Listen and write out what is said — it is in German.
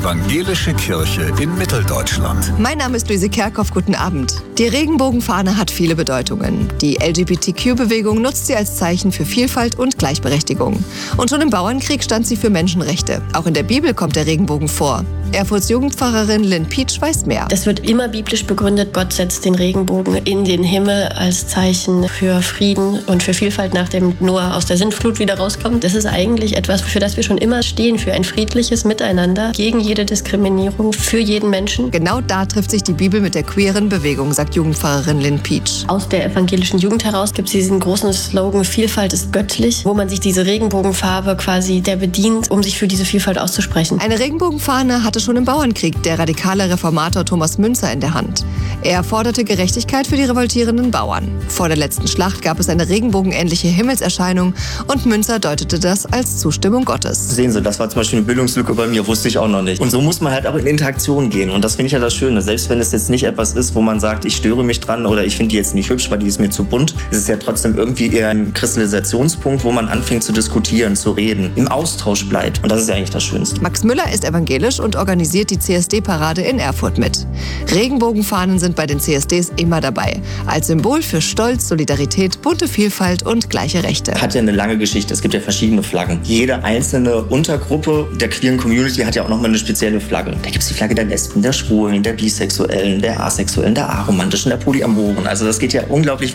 Evangelische Kirche in Mitteldeutschland. Mein Name ist Luise Kerkhoff, guten Abend. Die Regenbogenfahne hat viele Bedeutungen. Die LGBTQ-Bewegung nutzt sie als Zeichen für Vielfalt und Gleichberechtigung. Und schon im Bauernkrieg stand sie für Menschenrechte. Auch in der Bibel kommt der Regenbogen vor. Erfurts Jugendpfarrerin Lynn Pietsch weiß mehr. Das wird immer biblisch begründet. Gott setzt den Regenbogen in den Himmel als Zeichen für Frieden und für Vielfalt, nachdem Noah aus der Sintflut wieder rauskommt. Das ist eigentlich etwas, für das wir schon immer stehen, für ein friedliches Miteinander, gegen jede Diskriminierung, für jeden Menschen. Genau da trifft sich die Bibel mit der queeren Bewegung, sagt Jugendpfarrerin Lynn Pietsch. Aus der evangelischen Jugend heraus gibt es diesen großen Slogan, Vielfalt ist göttlich, wo man sich diese Regenbogenfarbe quasi der bedient, um sich für diese Vielfalt auszusprechen. Eine Regenbogenfahne hatte schon im Bauernkrieg der radikale Reformator Thomas Müntzer in der Hand. Er forderte Gerechtigkeit für die revoltierenden Bauern. Vor der letzten Schlacht gab es eine regenbogenähnliche Himmelserscheinung und Müntzer deutete das als Zustimmung Gottes. Sehen Sie, das war zum Beispiel eine Bildungslücke bei mir, wusste ich auch noch nicht. Und so muss man halt auch in Interaktion gehen. Und das finde ich ja das Schöne. Selbst wenn es jetzt nicht etwas ist, wo man sagt, ich störe mich dran oder ich finde die jetzt nicht hübsch, weil die ist mir zu bunt, ist es ja trotzdem irgendwie eher ein Kristallisationspunkt, wo man anfängt zu diskutieren, zu reden, im Austausch bleibt. Und das ist ja eigentlich das Schönste. Max Müller ist evangelisch und organisiert die CSD-Parade in Erfurt mit. Regenbogenfahnen sind bei den CSDs immer dabei. Als Symbol für Stolz, Solidarität, bunte Vielfalt und gleiche Rechte. Hat ja eine lange Geschichte. Es gibt ja verschiedene Flaggen. Jede einzelne Untergruppe der queeren Community hat ja auch nochmal eine spezielle Flagge. Da gibt es die Flagge der Lesben, der Schwulen, der Bisexuellen, der Asexuellen, der Aromantischen, der Polyamoren. Also das geht ja unglaublich